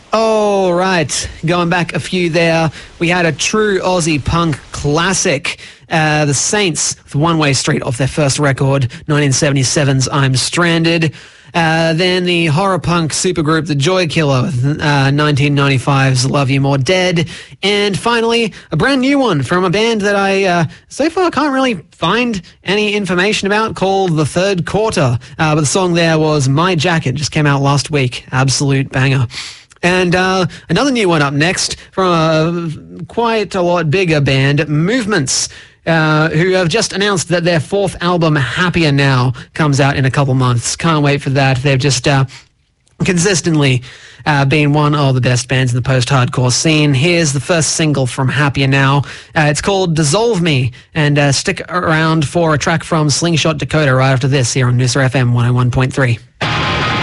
Oh, right. Going back a few there, we had a true Aussie punk classic. The Saints with One Way Street off their first record, 1977's I'm Stranded. Then the horror punk supergroup The Joy Killer with 1995's Love You More Dead. And finally, a brand new one from a band that I so far can't really find any information about, called The Third Quarter. But the song there was My Jacket, just came out last week. Absolute banger. And another new one up next from a quite a lot bigger band, Movements, who have just announced that their fourth album, Happier Now, comes out in a couple months. Can't wait for that. They've just consistently been one of the best bands in the post-hardcore scene. Here's the first single from Happier Now. It's called Dissolve Me, and stick around for a track from Slingshot Dakota right after this here on Noosa FM 101.3.